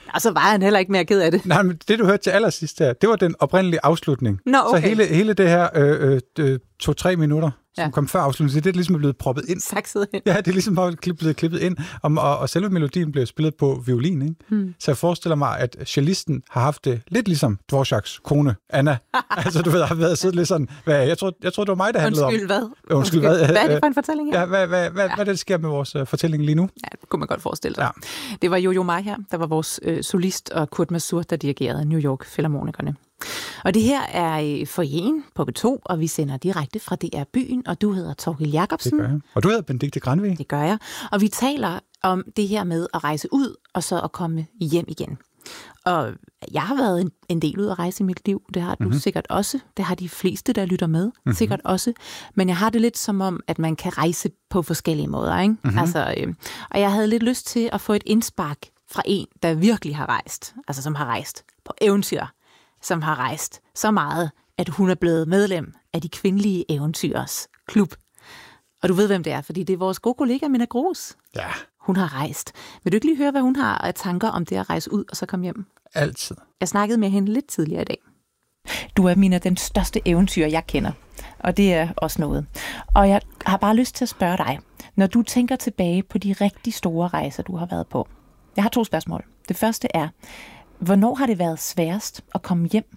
Og så var han heller ikke mere ked af det. Nej, men det du hørte til allersidst her, det var den oprindelige afslutning. Nå, okay. Så hele det her 2-3 minutter, som kom før afslutningen, det er ligesom blevet proppet ind. Sakset ind. Ja, det er ligesom bare blevet klippet ind, og selve melodien blev spillet på violin, ikke? Så jeg forestiller mig, at cellisten har haft det lidt ligesom Dvoraks kone, Anna. Altså, du ved, har været siddet lidt sådan, jeg tror, det var mig, der handlede om. Undskyld, hvad? Hvad er det for en fortælling her? Ja, hvad er det, der sker med vores fortælling lige nu? Ja, det kunne man godt forestille sig. Ja. Det var Jojo Ma her, der var vores solist, og Kurt Masur, der dirigerede New York Philharmonikerne. Og det her er Foyeren på B2, og vi sender direkte fra DR Byen, og du hedder Torkild Jacobsen. Det gør jeg. Og du hedder Benedikte Granvig. Det gør jeg. Og vi taler om det her med at rejse ud, og så at komme hjem igen. Og jeg har været en del ud at rejse i mit liv. Det har du sikkert også. Det har de fleste, der lytter med, sikkert også. Men jeg har det lidt som om, at man kan rejse på forskellige måder, ikke? Altså, og jeg havde lidt lyst til at få et indspark fra en, der virkelig har rejst. Altså, som har rejst på eventyr. Som har rejst så meget, at hun er blevet medlem af de kvindelige eventyrers klub. Og du ved, hvem det er, fordi det er vores gode kollega, Minna Grus. Ja. Hun har rejst. Vil du ikke lige høre, hvad hun har af tanker om det at rejse ud og så komme hjem? Altid. Jeg snakkede med hende lidt tidligere i dag. Du er, Minna, den største eventyr, jeg kender. Og det er også noget. Og jeg har bare lyst til at spørge dig, når du tænker tilbage på de rigtig store rejser, du har været på. Jeg har 2 spørgsmål. Det første er, hvornår har det været sværest at komme hjem?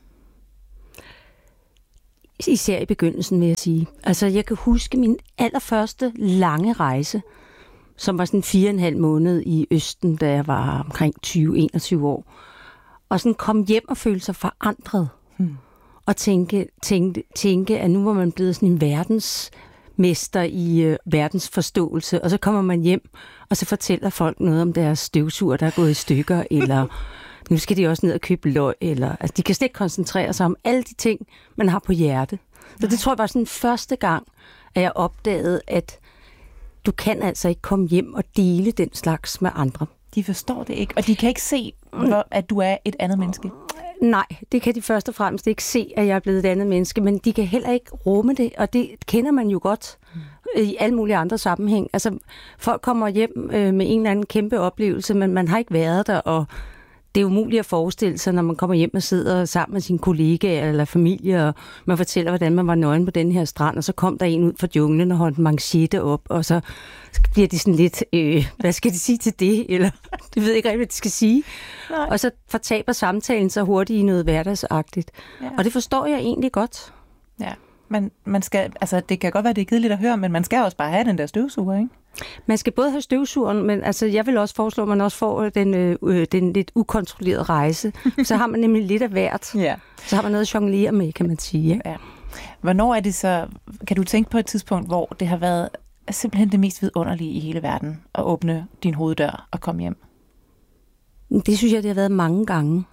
Især i begyndelsen, vil jeg sige. Altså, jeg kan huske min allerførste lange rejse, som var sådan 4,5 måned i Østen, da jeg var omkring 20-21 år. Og sådan kom hjem og føle sig forandret. Og tænke, at nu var man blevet sådan en verdensmester i verdensforståelse. Og så kommer man hjem, og så fortæller folk noget om deres støvsuger, der er gået i stykker, eller nu skal de også ned og købe løg, eller altså, de kan slet ikke koncentrere sig om alle de ting, man har på hjerte. Så det tror jeg var sådan første gang, at jeg opdagede, at du kan altså ikke komme hjem og dele den slags med andre. De forstår det ikke, og de kan ikke se, at du er et andet menneske. Nej, det kan de først og fremmest ikke se, at jeg er blevet et andet menneske, men de kan heller ikke rumme det, og det kender man jo godt i alle mulige andre sammenhæng. Altså, folk kommer hjem med en eller anden kæmpe oplevelse, men man har ikke været der, og det er umuligt at forestille sig, når man kommer hjem og sidder sammen med sine kollegaer eller familie, og man fortæller, hvordan man var nøgen på den her strand, og så kom der en ud fra junglen og holdt en manchette op, og så bliver de sådan lidt, hvad skal de sige til det? Eller, det ved jeg ikke rigtig, hvad de skal sige. Nej. Og så fortaber samtalen så hurtigt i noget hverdagsagtigt. Ja. Og det forstår jeg egentlig godt. Ja, men man skal, altså det kan godt være, det er kedeligt at høre, men man skal også bare have den der støvsuger, ikke? Man skal både have støvsugeren, men altså, jeg vil også foreslå, at man også får den lidt ukontrollerede rejse. Så har man nemlig lidt af hvert. Ja. Så har man noget at jonglere med, kan man sige. Ja. Hvornår er det så, kan du tænke på et tidspunkt, hvor det har været simpelthen det mest vidunderlige i hele verden, at åbne din hoveddør og komme hjem? Det synes jeg, det har været mange gange.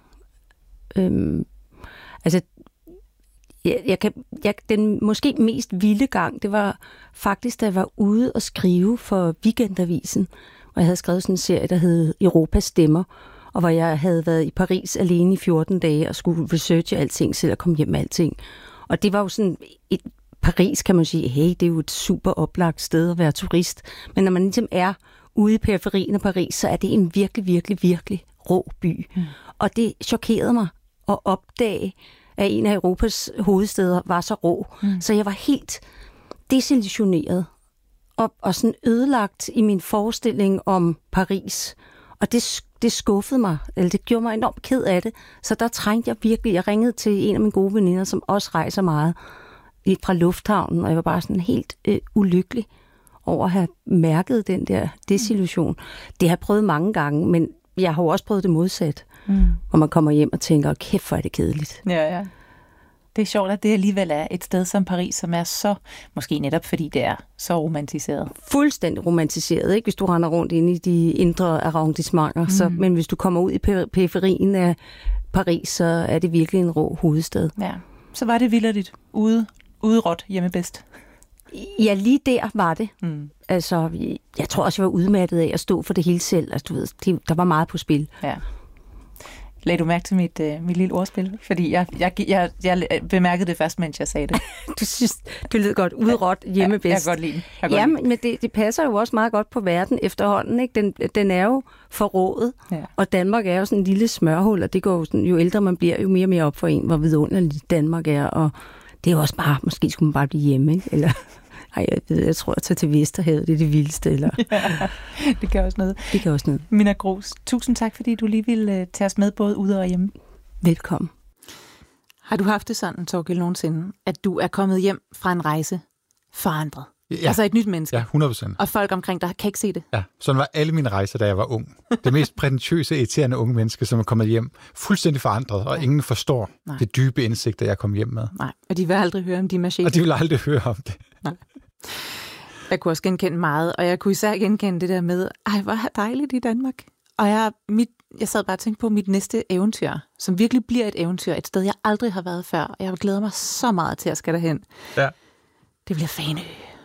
Altså, den måske mest vilde gang, det var faktisk, da jeg var ude og skrive for Weekendavisen, og jeg havde skrevet sådan en serie, der hed Europas Stemmer, og hvor jeg havde været i Paris alene i 14 dage og skulle researche alting selv og komme hjem med alting. Og det var jo sådan et Paris, kan man sige, hey, det er jo et super oplagt sted at være turist. Men når man ligesom er ude i periferien af Paris, så er det en virkelig, virkelig, virkelig rå by. Og det chokerede mig at opdage, at en af Europas hovedsteder var så rå. Så jeg var helt desillusioneret og sådan ødelagt i min forestilling om Paris. Og det skuffede mig, eller det gjorde mig enormt ked af det. Så der trængte jeg virkelig. Jeg ringede til en af mine gode veninder, som også rejser meget fra lufthavnen, og jeg var bare sådan helt ulykkelig over at have mærket den der desillusion. Det har jeg prøvet mange gange, men jeg har jo også prøvet det modsat. Hvor man kommer hjem og tænker, kæft, hvor er det kedeligt. Ja. Det er sjovt, at det alligevel er et sted som Paris, som er så, måske netop fordi det er så romantiseret. Fuldstændig romantiseret, ikke? Hvis du render rundt inde i de indre arrondissementer. Men hvis du kommer ud i periferien af Paris, så er det virkelig en rå hovedstad. Ja, så var det vildt ude råt hjemme bedst. Ja, lige der var det. Altså, jeg tror også, jeg var udmattet af at stå for det hele selv. Altså, du ved, der var meget på spil. Ja. Lagde du mærke til mit lille ordspil? Fordi jeg bemærkede det først, mens jeg sagde det. Du synes, det lød godt udrådt hjemme bedst. Jeg kan godt lide den. Men det passer jo også meget godt på verden efterhånden. Ikke? Den er jo forrådet, og Danmark er jo sådan en lille smørhul, og det går jo, sådan, jo ældre man bliver, jo mere og mere op for en, hvor vidunderligt Danmark er. Og det er jo også bare, måske skulle man bare blive hjemme, ikke? Eller... Ej, jeg tror, at tage til Vesterhavet, det er det vildeste. Eller? Ja, det kan også noget. Det kan også noget. Minna Grooss, tusind tak, fordi du lige ville tage os med både ude og hjemme. Velkommen. Har du haft det sådan, Thorkild, nogensinde, at du er kommet hjem fra en rejse forandret? Ja. Altså et nyt menneske? Ja, 100%. Og folk omkring dig kan ikke se det? Ja, sådan var alle mine rejser, da jeg var ung. Det mest prætentiøse, irriterende unge menneske, som er kommet hjem fuldstændig forandret, og ingen forstår det dybe indsigter, jeg kom hjem med. Nej, og de vil aldrig høre om de machiner. Og de vil aldrig høre om det. Nej. Jeg kunne også genkende meget, og jeg kunne især genkende det der med, hvor er dejligt i Danmark. Og jeg sad bare og tænkte på mit næste eventyr, som virkelig bliver et eventyr, et sted, jeg aldrig har været før. Og jeg glæder mig så meget til at skal derhen. Ja. Det bliver Fanø.